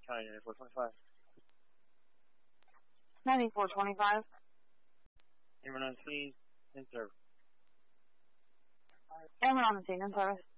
County 9425. 9425. Amber on scene, in service. Amber on the scene, in service.